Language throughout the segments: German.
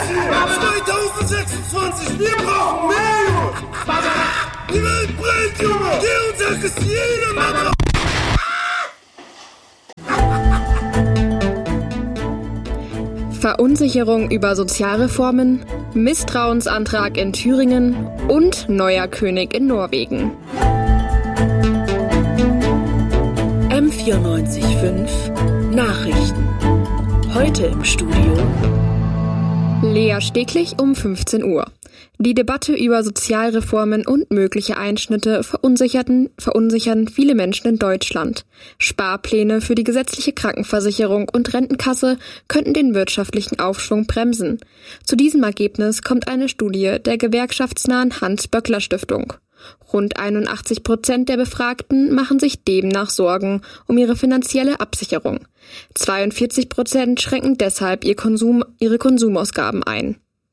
2026, wir brauchen mehr, Junge! Die Welt brennt, Junge! Geh und sag es jedem Mann! Verunsicherung über Sozialreformen, Misstrauensantrag in Thüringen und neuer König in Norwegen. M94.5 Nachrichten. Heute im Studio Lea Steglich um 15 Uhr. Die Debatte über Sozialreformen und mögliche Einschnitte verunsichern viele Menschen in Deutschland. Sparpläne für die gesetzliche Krankenversicherung und Rentenkasse könnten den wirtschaftlichen Aufschwung bremsen. Zu diesem Ergebnis kommt eine Studie der gewerkschaftsnahen Hans-Böckler-Stiftung. Rund 81% der Befragten machen sich demnach Sorgen um ihre finanzielle Absicherung. 42% schränken deshalb ihre Konsumausgaben ein.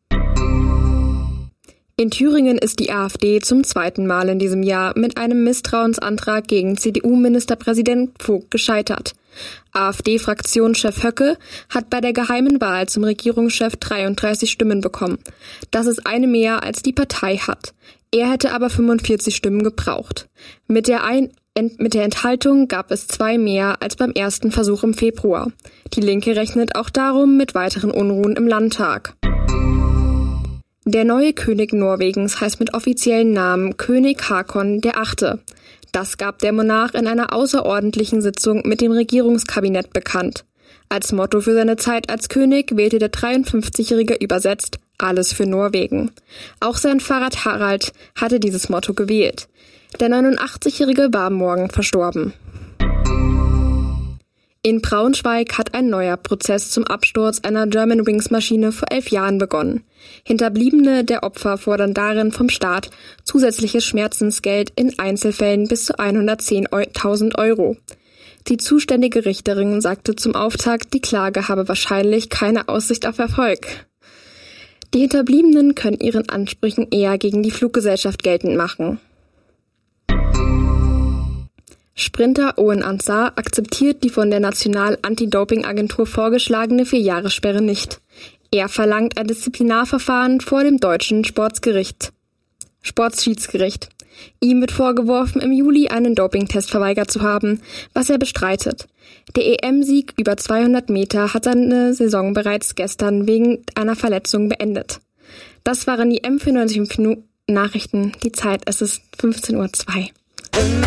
In Thüringen ist die AfD zum zweiten Mal in diesem Jahr mit einem Misstrauensantrag gegen CDU-Ministerpräsident Vogt gescheitert. AfD-Fraktionschef Höcke hat bei der geheimen Wahl zum Regierungschef 33 Stimmen bekommen. Das ist eine mehr, als die Partei hat. Er hätte aber 45 Stimmen gebraucht. Mit der Enthaltung gab es 2 mehr als beim ersten Versuch im Februar. Die Linke rechnet auch darum mit weiteren Unruhen im Landtag. Der neue König Norwegens heißt mit offiziellen Namen König Haakon VIII. Das gab der Monarch in einer außerordentlichen Sitzung mit dem Regierungskabinett bekannt. Als Motto für seine Zeit als König wählte der 53-Jährige übersetzt alles für Norwegen. Auch sein Vater Harald hatte dieses Motto gewählt. Der 89-Jährige war am Morgen verstorben. In Braunschweig hat ein neuer Prozess zum Absturz einer Germanwings-Maschine vor 11 Jahren begonnen. Hinterbliebene der Opfer fordern darin vom Staat zusätzliches Schmerzensgeld in Einzelfällen bis zu 110.000 Euro. Die zuständige Richterin sagte zum Auftakt, die Klage habe wahrscheinlich keine Aussicht auf Erfolg. Die Hinterbliebenen können ihren Ansprüchen eher gegen die Fluggesellschaft geltend machen. Sprinter Owen Ansar akzeptiert die von der National-Anti-Doping-Agentur vorgeschlagene 4-Jahressperre nicht. Er verlangt ein Disziplinarverfahren vor dem deutschen Sportschiedsgericht. Ihm wird vorgeworfen, im Juli einen Dopingtest verweigert zu haben, was er bestreitet. Der EM-Sieg über 200 Meter hat seine Saison bereits gestern wegen einer Verletzung beendet. Das waren die M94 Nachrichten. Die Zeit, es ist 15:02 Uhr.